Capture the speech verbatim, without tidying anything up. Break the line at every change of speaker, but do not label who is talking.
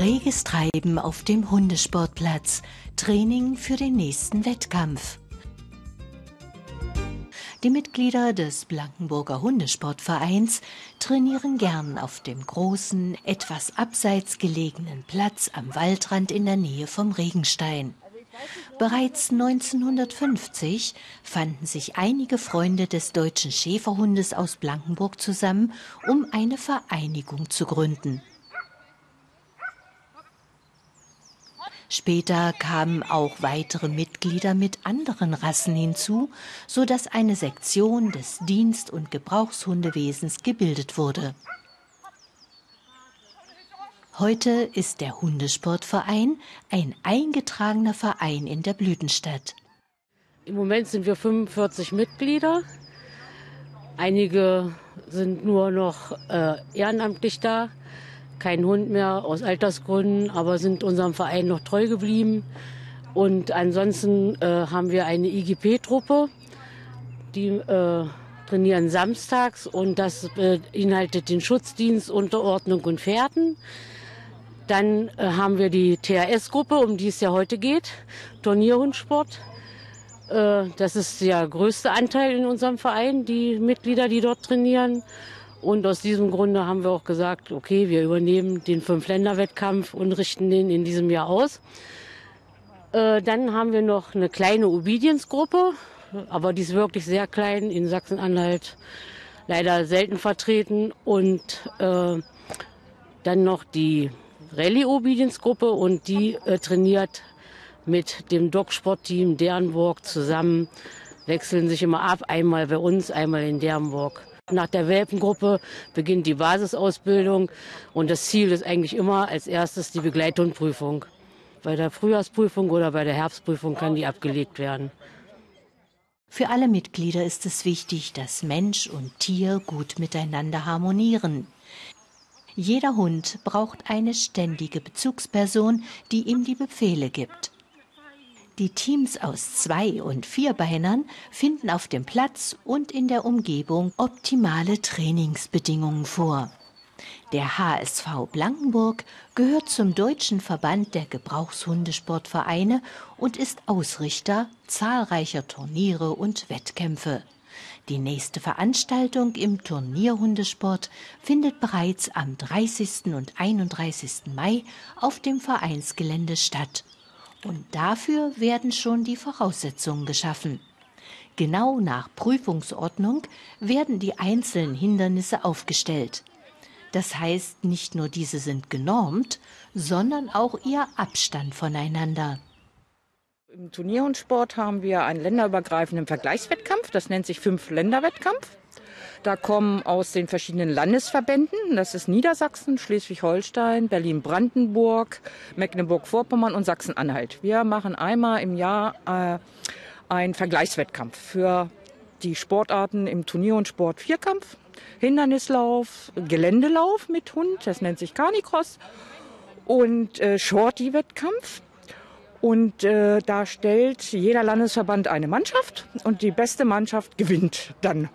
Reges Treiben auf dem Hundesportplatz. Training für den nächsten Wettkampf. Die Mitglieder des Blankenburger Hundesportvereins trainieren gern auf dem großen, etwas abseits gelegenen Platz am Waldrand in der Nähe vom Regenstein. Bereits neunzehnhundertfünfzig fanden sich einige Freunde des deutschen Schäferhundes aus Blankenburg zusammen, um eine Vereinigung zu gründen. Später kamen auch weitere Mitglieder mit anderen Rassen hinzu, sodass eine Sektion des Dienst- und Gebrauchshundewesens gebildet wurde. Heute ist der Hundesportverein ein eingetragener Verein in der Blütenstadt.
Im Moment sind wir fünfundvierzig Mitglieder. Einige sind nur noch äh, ehrenamtlich da. Kein Hund mehr aus Altersgründen, aber sind unserem Verein noch treu geblieben. Und ansonsten äh, haben wir eine I G P-Truppe, die äh, trainieren samstags und das beinhaltet den Schutzdienst, Unterordnung und Fährten. Dann äh, haben wir die T H S-Gruppe, um die es ja heute geht, Turnierhundsport. Äh, das ist der größte Anteil in unserem Verein, die Mitglieder, die dort trainieren. Und aus diesem Grunde haben wir auch gesagt, okay, wir übernehmen den Fünf-Länder-Wettkampf und richten den in diesem Jahr aus. Äh, dann haben wir noch eine kleine Obedience-Gruppe, aber die ist wirklich sehr klein, in Sachsen-Anhalt leider selten vertreten. Und äh, dann noch die Rallye-Obedience-Gruppe und die äh, trainiert mit dem Dog-Sport-Team Dernburg zusammen, wechseln sich immer ab, einmal bei uns, einmal in Dernburg. Nach der Welpengruppe beginnt die Basisausbildung und das Ziel ist eigentlich immer als erstes die Begleithundprüfung. Bei der Frühjahrsprüfung oder bei der Herbstprüfung kann die abgelegt werden.
Für alle Mitglieder ist es wichtig, dass Mensch und Tier gut miteinander harmonieren. Jeder Hund braucht eine ständige Bezugsperson, die ihm die Befehle gibt. Die Teams aus Zwei- und Vierbeinern finden auf dem Platz und in der Umgebung optimale Trainingsbedingungen vor. Der H S V Blankenburg gehört zum Deutschen Verband der Gebrauchshundesportvereine und ist Ausrichter zahlreicher Turniere und Wettkämpfe. Die nächste Veranstaltung im Turnierhundesport findet bereits am dreißigsten und einunddreißigsten Mai auf dem Vereinsgelände statt. Und dafür werden schon die Voraussetzungen geschaffen. Genau nach Prüfungsordnung werden die einzelnen Hindernisse aufgestellt. Das heißt, nicht nur diese sind genormt, sondern auch ihr Abstand voneinander.
Im Turnierhundsport haben wir einen länderübergreifenden Vergleichswettkampf, das nennt sich Fünf-Länder-Wettkampf. Da kommen aus den verschiedenen Landesverbänden, das ist Niedersachsen, Schleswig-Holstein, Berlin-Brandenburg, Mecklenburg-Vorpommern und Sachsen-Anhalt. Wir machen einmal im Jahr äh, einen Vergleichswettkampf für die Sportarten im Turnierhundsport Vierkampf, Hindernislauf, Geländelauf mit Hund, das nennt sich Canicross, und äh, Shorty-Wettkampf. Und äh, da stellt jeder Landesverband eine Mannschaft und die beste Mannschaft gewinnt dann.